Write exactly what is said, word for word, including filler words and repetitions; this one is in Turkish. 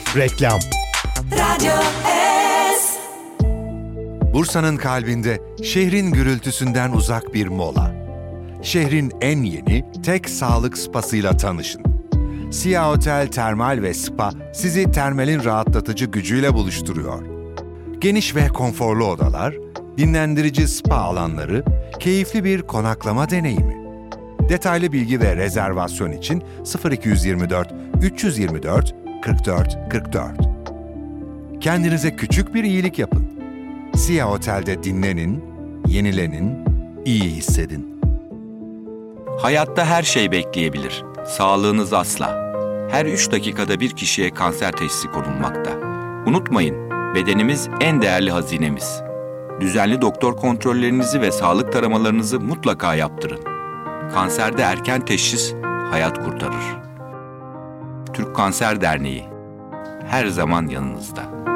Reklam. Radyo S. Bursa'nın kalbinde, şehrin gürültüsünden uzak bir mola. Şehrin en yeni, tek sağlık spasıyla tanışın. Sia Otel Termal ve Spa sizi termalin rahatlatıcı gücüyle buluşturuyor. Geniş ve konforlu odalar, dinlendirici spa alanları, keyifli bir konaklama deneyimi. Detaylı bilgi ve rezervasyon için sıfır iki yüz yirmi dört üç yüz yirmi dört kırk dört kırk dört. Kendinize küçük bir iyilik yapın. Sia Otel'de dinlenin, yenilenin, iyi hissedin. Hayatta her şey bekleyebilir. Sağlığınız asla. Her üç dakikada bir kişiye kanser teşhisi konulmakta. Unutmayın, bedenimiz en değerli hazinemiz. Düzenli doktor kontrollerinizi ve sağlık taramalarınızı mutlaka yaptırın. Kanserde erken teşhis hayat kurtarır. Türk Kanser Derneği her zaman yanınızda.